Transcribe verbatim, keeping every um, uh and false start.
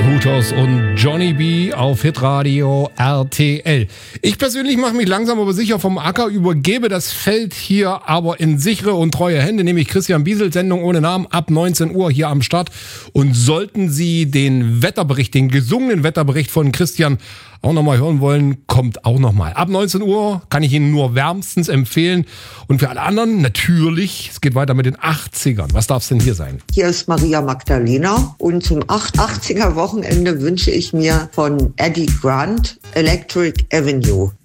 Hooters und Johnny B auf Hitradio R T L. Ich persönlich mache mich langsam aber sicher vom Acker, übergebe das Feld hier aber in sichere und treue Hände, nämlich Christian Biesel, Sendung ohne Namen, ab neunzehn Uhr hier am Start. Und sollten Sie den Wetterbericht, den gesungenen Wetterbericht von Christian auch nochmal hören wollen, kommt auch nochmal. Ab neunzehn Uhr kann ich Ihnen nur wärmstens empfehlen. Und für alle anderen natürlich, es geht weiter mit den achtzigern. Was darf es denn hier sein? Hier ist Maria Magdalena und zum achtziger Wochenende wünsche ich mir von Eddie Grant Electric Avenue.